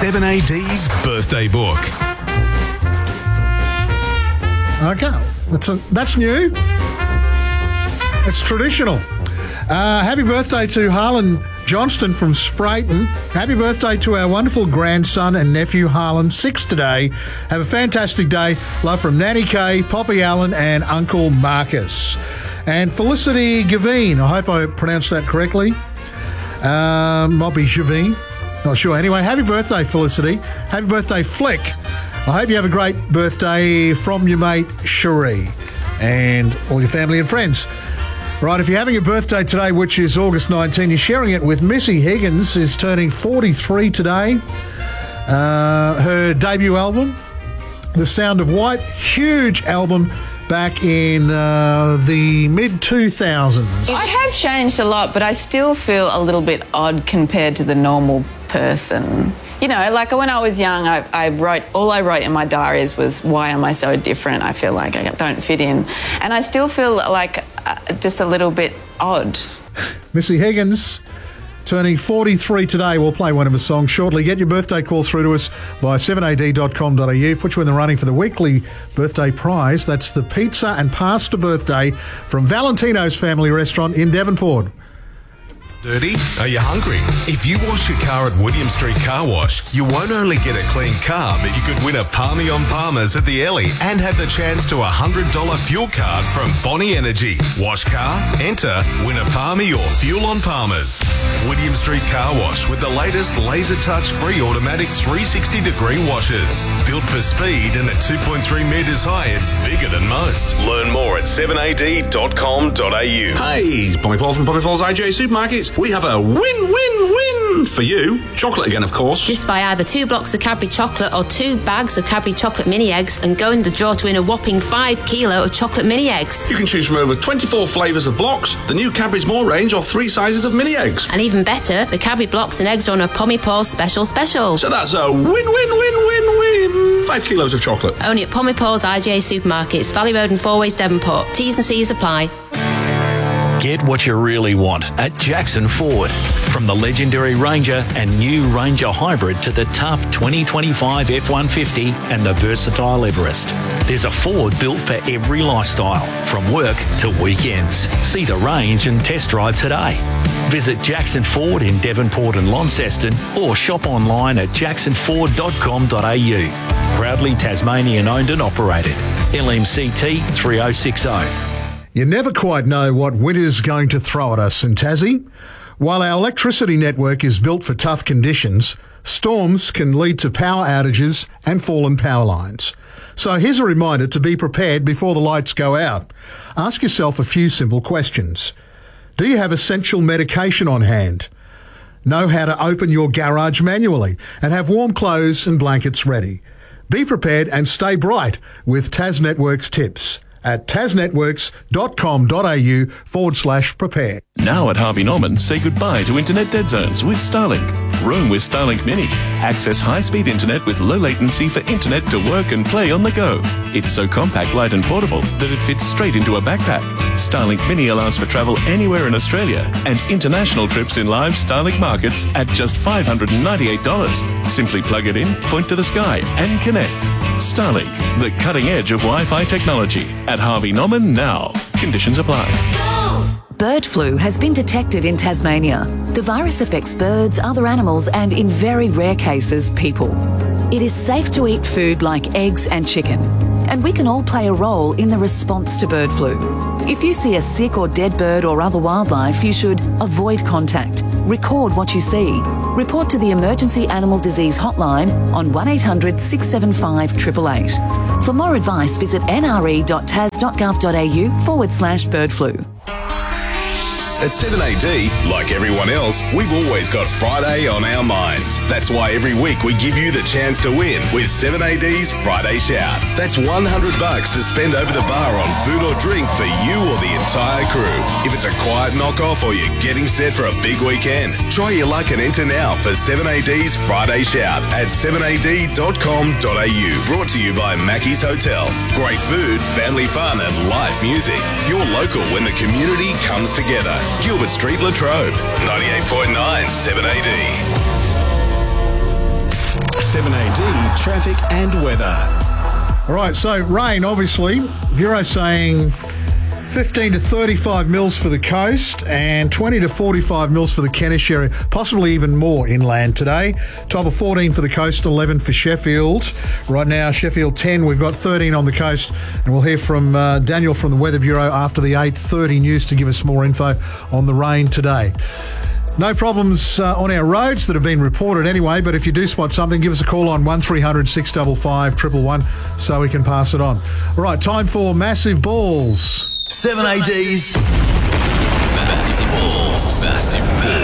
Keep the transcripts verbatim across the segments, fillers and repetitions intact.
seven A D's birthday book. Okay, that's a, that's new. It's traditional. Uh, happy birthday to Harlan Johnston from Sprayton. Happy birthday to our wonderful grandson and nephew Harlan, six today. Have a fantastic day. Love from Nanny Kay, Poppy Allen and Uncle Marcus. And Felicity Gavine, I hope I pronounced that correctly. Um, might be Gavine, not sure. Anyway, happy birthday, Felicity. Happy birthday, Flick. I hope you have a great birthday from your mate Cherie and all your family and friends. Right, if you're having a birthday today, which is August nineteenth, you're sharing it with Missy Higgins, is turning forty-three today. Uh, her debut album, The Sound of White, huge album back in uh, the mid two thousands. I have changed a lot, but I still feel a little bit odd compared to the normal person. You know, like when I was young, I, I wrote, all I wrote in my diaries was, why am I so different? I feel like I don't fit in. And I still feel like uh, just a little bit odd. Missy Higgins, turning forty-three today. We'll play one of her songs shortly. Get your birthday call through to us via seven a d dot com dot a u. Put you in the running for the weekly birthday prize. That's the pizza and pasta birthday from Valentino's Family Restaurant in Devonport. Dirty? Are you hungry? If you wash your car at William Street Car Wash, you won't only get a clean car, but you could win a Palmy on Palmers at the Ellie and have the chance to a one hundred dollars fuel card from Bonnie Energy. Wash car, enter, win a Palmy or fuel on Palmers. William Street Car Wash with the latest laser touch free automatic three sixty degree washers. Built for speed and at two point three metres high, it's bigger than most. Learn more at seven a d dot com dot a u. Hey, Pommy Paul from Pommy Paul's I G A Supermarkets. We have a win-win-win for you. Chocolate again, of course. Just buy either two blocks of Cadbury chocolate or two bags of Cadbury chocolate mini eggs and go in the draw to win a whopping five kilo of chocolate mini eggs. You can choose from over twenty-four flavours of blocks, the new Cadbury's More range, or three sizes of mini eggs. And even better, the Cadbury blocks and eggs are on a Pommy Paul special special. So that's a win-win-win-win-win. Five kilos of chocolate. Only at Pommy Paul's I G A Supermarkets, Valley Road and Four Ways Devonport. T's and C's apply. Get what you really want at Jackson Ford. From the legendary Ranger and new Ranger Hybrid to the tough twenty twenty-five F one fifty and the versatile Everest. There's a Ford built for every lifestyle, from work to weekends. See the range and test drive today. Visit Jackson Ford in Devonport and Launceston or shop online at jackson ford dot com dot a u. Proudly Tasmanian owned and operated. L M C T three oh six oh. You never quite know what winter's going to throw at us in Tassie. While our electricity network is built for tough conditions, storms can lead to power outages and fallen power lines. So here's a reminder to be prepared before the lights go out. Ask yourself a few simple questions. Do you have essential medication on hand? Know how to open your garage manually and have warm clothes and blankets ready. Be prepared and stay bright with Tas Networks tips at tasnetworks dot com dot a u forward slash prepare. Now at Harvey Norman, say goodbye to internet dead zones with Starlink. Roam with Starlink Mini. Access high-speed internet with low latency for internet to work and play on the go. It's so compact, light and portable that it fits straight into a backpack. Starlink Mini allows for travel anywhere in Australia and international trips in live Starlink markets at just five hundred ninety-eight dollars. Simply plug it in, point to the sky and connect. Starlink, the cutting edge of Wi-Fi technology. At Harvey Norman now. Conditions apply. Bird flu has been detected in Tasmania. The virus affects birds, other animals, and in very rare cases, people. It is safe to eat food like eggs and chicken, and we can all play a role in the response to bird flu. If you see a sick or dead bird or other wildlife, you should avoid contact, record what you see, report to the Emergency Animal Disease Hotline on one eight hundred six seven five eight eight eight. For more advice, visit n r e dot tas dot gov dot a u forward slash bird flu. At seven A D, like everyone else, we've always got Friday on our minds. That's why every week we give you the chance to win with seven A D's Friday Shout. That's one hundred bucks to spend over the bar on food or drink for you or the entire crew. If it's a quiet knockoff or you're getting set for a big weekend, try your luck and enter now for seven A D's Friday Shout at seven a d dot com dot a u. Brought to you by Mackey's Hotel. Great food, family fun and live music. You're local when the community comes together. Gilbert Street, Latrobe, ninety-eight point nine seven A D. traffic and weather. All right, so rain, obviously. Bureau saying fifteen to thirty-five mils for the coast and twenty to forty-five mils for the Kentish area, possibly even more inland today. Top of fourteen for the coast, eleven for Sheffield. Right now, Sheffield ten, we've got thirteen on the coast, and we'll hear from uh, Daniel from the Weather Bureau after the eight thirty news to give us more info on the rain today. No problems uh, on our roads that have been reported anyway, but if you do spot something, give us a call on one three hundred six five five one one one so we can pass it on. All right, time for Massive Balls. seven A Ds. Massive Balls. Massive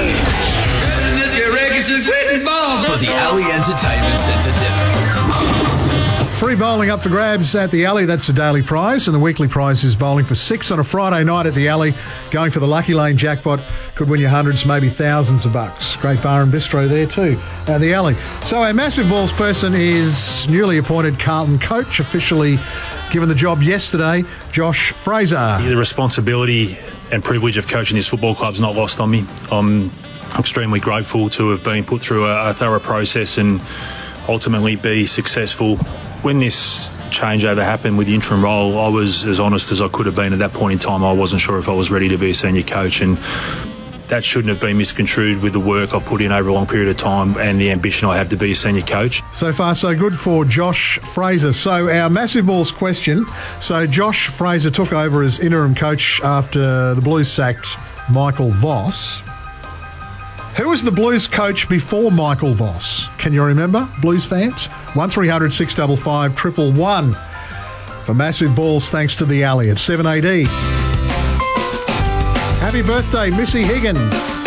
Balls. For the Alley Entertainment Centre Devonport. Free bowling up for grabs at the Alley. That's the daily prize, and the weekly prize is bowling for six on a Friday night at the Alley. Going for the Lucky Lane jackpot. Could win you hundreds, maybe thousands of bucks. Great bar and bistro there too at the Alley. So our Massive Balls person is newly appointed Carlton coach, officially given the job yesterday, Josh Fraser. The responsibility and privilege of coaching this football club is not lost on me. I'm extremely grateful to have been put through a, a thorough process and ultimately be successful. When this changeover happened with the interim role, I was as honest as I could have been at that point in time. I wasn't sure if I was ready to be a senior coach, and that shouldn't have been misconstrued with the work I've put in over a long period of time and the ambition I have to be a senior coach. So far, so good for Josh Fraser. So our Massive Balls question. So Josh Fraser took over as interim coach after the Blues sacked Michael Voss. Who was the Blues coach before Michael Voss? Can you remember, Blues fans? one three hundred six five five one one one for Massive Balls, thanks to the Alley at seven A D. Happy birthday, Missy Higgins.